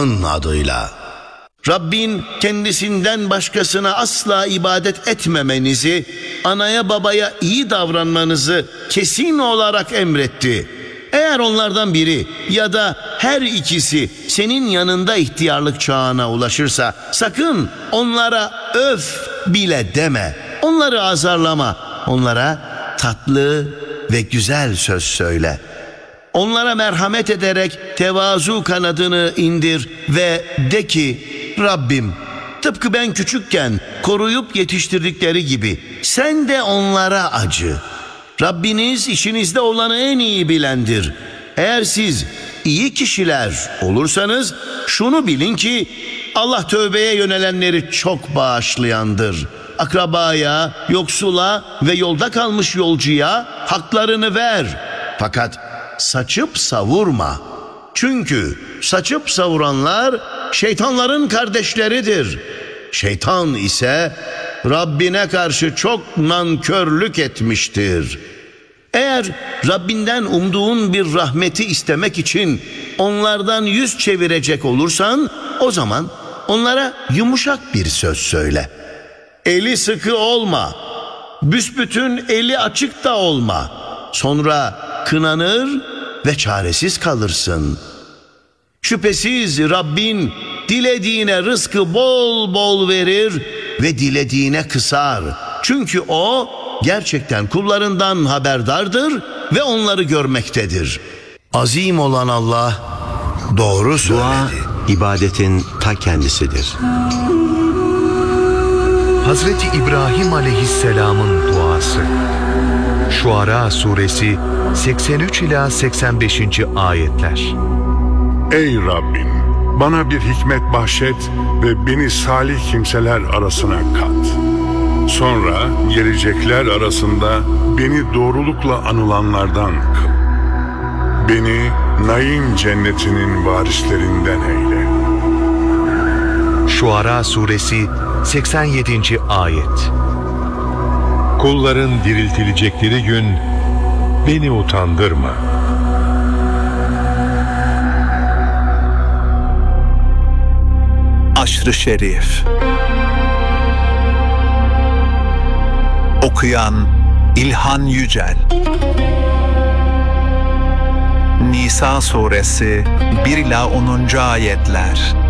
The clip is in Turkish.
Allah'ın adıyla. Rabbin kendisinden başkasına asla ibadet etmemenizi, anaya babaya iyi davranmanızı kesin olarak emretti. Eğer onlardan biri ya da her ikisi senin yanında ihtiyarlık çağına ulaşırsa sakın onlara öf bile deme. Onları azarlama. Onlara tatlı ve güzel söz söyle. Onlara merhamet ederek tevazu kanadını indir ve de ki Rabbim, tıpkı ben küçükken koruyup yetiştirdikleri gibi sen de onlara acı. Rabbiniz işinizde olanı en iyi bilendir. Eğer siz iyi kişiler olursanız şunu bilin ki Allah tövbeye yönelenleri çok bağışlayandır. Akrabaya, yoksula ve yolda kalmış yolcuya haklarını ver. Fakat saçıp savurma. Çünkü saçıp savuranlar şeytanların kardeşleridir. Şeytan ise Rabbine karşı çok nankörlük etmiştir. Eğer Rabbinden umduğun bir rahmeti istemek için onlardan yüz çevirecek olursan o zaman onlara yumuşak bir söz söyle. Eli sıkı olma, büsbütün eli açık da olma. Sonra kınanır ve çaresiz kalırsın. Şüphesiz Rabbin dilediğine rızkı bol bol verir ve dilediğine kısar. Çünkü O gerçekten kullarından haberdardır ve onları görmektedir. Azim olan Allah doğru söyledi. Dua, ibadetin ta kendisidir. Hazreti İbrahim Aleyhisselam'ın duası. Şuara Suresi 83 ila 85. ayetler. Ey Rabbim, bana bir hikmet bahşet ve beni salih kimseler arasına kat. Sonra gelecekler arasında beni doğrulukla anılanlardan kıl. Beni naim cennetinin varislerinden eyle. Şuara Suresi 87. ayet. Kulların diriltilecekleri gün beni utandırma. Aşr-ı Şerif. Okuyan İlhan Yücel. Nisa Suresi 1 ila 10. ayetler.